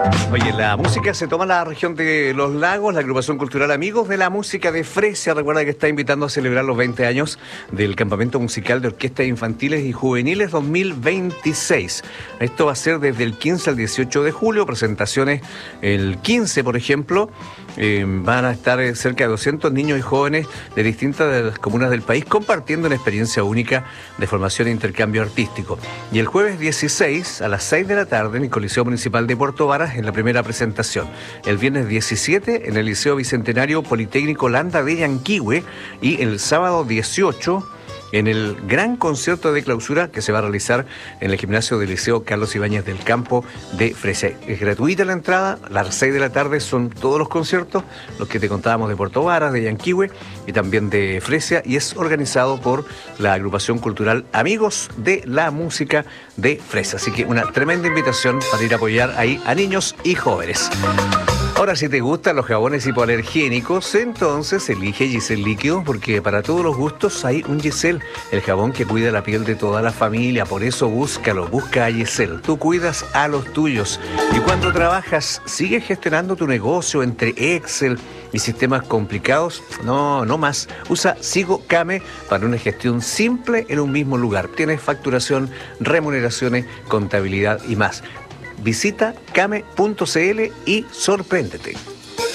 Oye, la música se toma en la región de Los Lagos. La agrupación cultural Amigos de la Música de Fresia recuerda que está invitando a celebrar los 20 años del Campamento Musical de Orquestas Infantiles y Juveniles 2026. Esto va a ser desde el 15 al 18 de julio. Presentaciones el 15, por ejemplo. Van a estar cerca de 200 niños y jóvenes de distintas de las comunas del país compartiendo una experiencia única de formación e intercambio artístico. Y el jueves 16 a las 6 de la tarde en el Coliseo Municipal de Puerto Varas en la primera presentación. El viernes 17 en el Liceo Bicentenario Politécnico Landa de Yanquihue y el sábado 18 en el gran concierto de clausura que se va a realizar en el gimnasio del Liceo Carlos Ibáñez del Campo de Fresia. Es gratuita la entrada, a las 6 de la tarde son todos los conciertos, los que te contábamos de Puerto Varas, de Yanquihue y también de Fresia, y es organizado por la agrupación cultural Amigos de la Música de Fresia. Así que una tremenda invitación para ir a apoyar ahí a niños y jóvenes. Ahora, si te gustan los jabones hipoalergénicos, entonces elige Giselle Líquido, porque para todos los gustos hay un Giselle, el jabón que cuida la piel de toda la familia. Por eso búscalo, busca a Giselle. Tú cuidas a los tuyos. Y cuando trabajas, ¿sigues gestionando tu negocio entre Excel y sistemas complicados? No más. Usa Sigo Came para una gestión simple en un mismo lugar. Tienes facturación, remuneraciones, contabilidad y más. Visita came.cl y sorpréndete.